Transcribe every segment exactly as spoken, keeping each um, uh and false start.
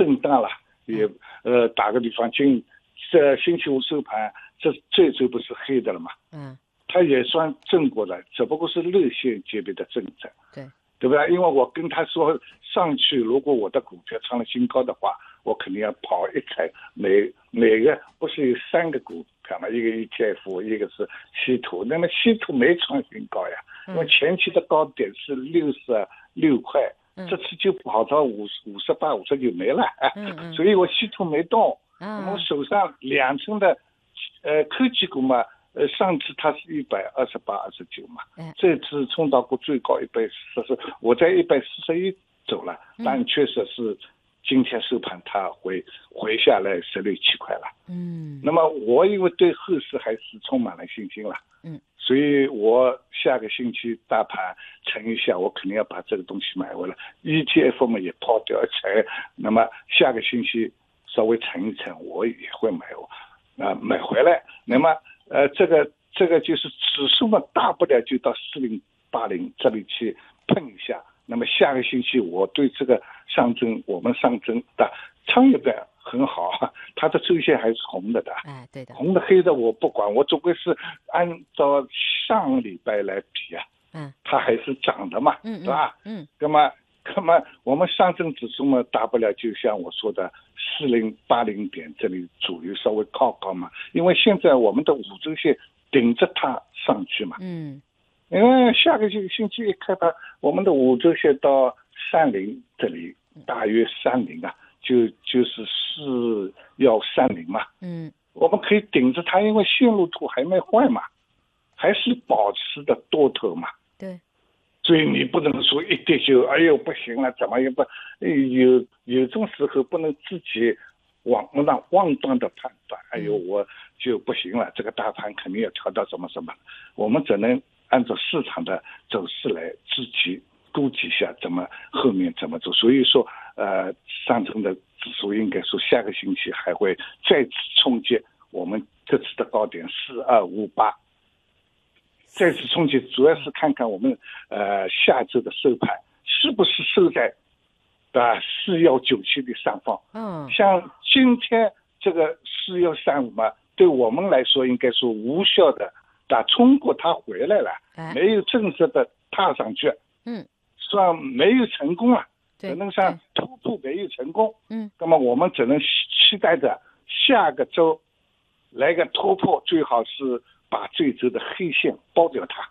震荡了，也呃打个比方，今这星期五收盘，这这周不是黑的了嘛？ 嗯， 它也算正过的，只不过是日线级别的正正。 对。 对不对？因为我跟他说上去，如果我的股票创了新高的话，我肯定要跑一台，每每个不是有三个股票嘛，一个 E T F， 一个是稀土。那么稀土没创新高呀，因为前期的高点是六十六块，嗯、这次就跑到五五十八、五十九没了，嗯嗯、所以我稀土没动。那么我手上两成的呃科技股嘛。呃，上次它是一百二十八、二十九嘛，嗯、这次冲到过最高一百四十，我在一百四十一走了，但确实是今天收盘它回回下来十六七块了。嗯，那么我因为对后市还是充满了信心了，嗯，所以我下个星期大盘沉一下，我肯定要把这个东西买回来。E T F 嘛也抛掉沉，那么下个星期稍微沉一沉，我也会买啊、呃、买回来。那么。呃，这个这个就是指数嘛，大不了就到四零八零这里去碰一下。那么下个星期我对这个上证，我们上证的创业板很好，它的周线还是红的的， 哎，对的， 红的黑的我不管，我总归是按照上礼拜来比啊，嗯，它还是涨的嘛，嗯，对吧？嗯，那么。那么我们上证指数嘛，大不了就像我说的四零八零点这里主流稍微靠高嘛，因为现在我们的五周线顶着它上去嘛，嗯，因为下个星星期一开盘，我们的五周线到三零这里大约三零啊，就就是四幺三零嘛，嗯，我们可以顶着它，因为线路图还没坏嘛，还是保持的多头嘛， 对。 所以你不能说一跌就哎呦不行了，怎么也不有有种时候不能自己妄让妄断的判断，哎呦我就不行了，这个大盘肯定要调到什么什么，我们只能按照市场的走势来自己估计一下怎么后面怎么走。所以说呃上证的指数应该说下个星期还会再次冲击我们这次的高点四二五八。再次冲击主要是看看我们呃下周的收盘是不是收在啊四幺九七的上方。嗯，像今天这个四幺三五嘛，对我们来说应该说无效的，打冲过它回来了，没有正式的踏上去。嗯，算没有成功了，只能上突破没有成功。嗯，那么我们只能期待着下个周来个突破，最好是。把这周的黑线包掉它。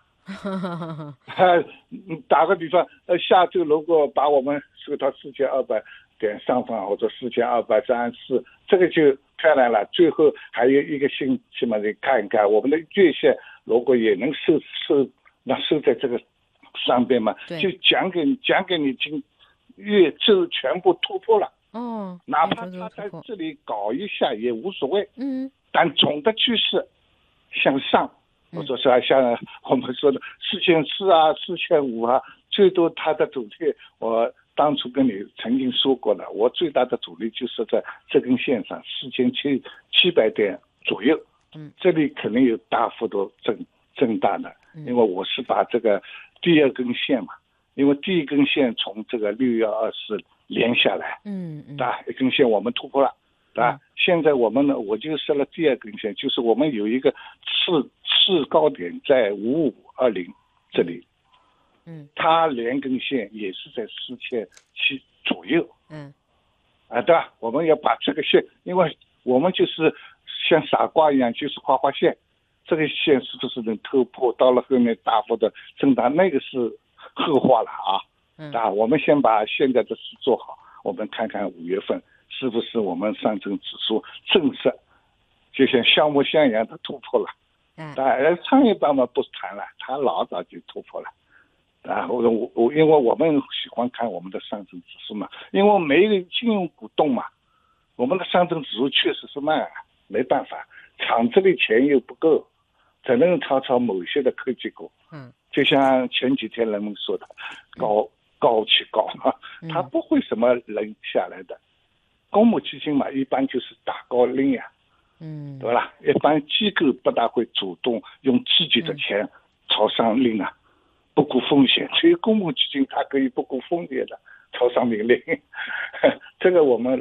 打个比方，呃，下周如果把我们收到四千二百点上方，或者四千二百三十四，这个就漂亮了。最后还有一个星期嘛，你看一看我们的月线，如果也能收收，那收在这个上边嘛，就讲给讲给你听，月周全部突破了。哦，哪怕他在这里搞一下也无所谓。嗯，但总的趋势。向上，或者说像我们说的四千四啊、四千五啊，最多它的阻力，我当初跟你曾经说过了，我最大的阻力就是在这根线上四千七七百点左右，嗯，这里肯定有大幅度增增大的，因为我是把这个第二根线嘛，因为第一根线从这个六幺二四连下来，嗯嗯，啊，一根线我们突破了。啊，现在我们呢，我就设了第二根线，就是我们有一个次次高点在五五二零这里，嗯，它连根线也是在四千七左右，嗯，啊，对吧？我们要把这个线，因为我们就是像傻瓜一样，就是画画线，这个线是不是能突破？到了后面大幅的震荡，那个是后话了啊，嗯，啊，我们先把现在的事做好，我们看看五月份。是不是我们上证指数正式就像橡木线一样的突破了？嗯，当然创业板嘛不谈了，它老早就突破了。啊，我我我，因为我们喜欢看我们的上证指数嘛，因为没有金融股动嘛，我们的上证指数确实是慢，没办法，厂子里钱又不够，只能炒炒某些的科技股。嗯，就像前几天人们说的，高高起高嘛，它不会什么人下来的。公募基金嘛，一般就是打高拎呀，嗯，对吧？一般机构不大会主动用自己的钱朝上拎啊，不顾风险。所以公募基金它可以不顾风险的朝上领令，这个我们